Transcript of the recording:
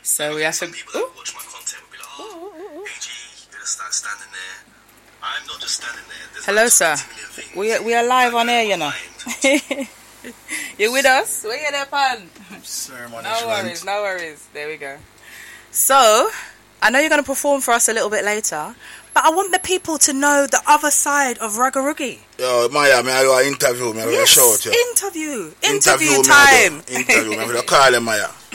So we have to. People that watch my content will be like, AG, you're gonna start standing there. I'm not just standing there. There's Hello, like sir. 20 million things We are live on air, you know. mind. You with us? Where you there, pan? Sir, No worries. There we go. So, I know you're going to perform for us a little bit later, but I want the people to know the other side of Raggarugi. Yo, Maya, me I interview me. Yes, Shout, interview time. Interview me. Call him, Maya.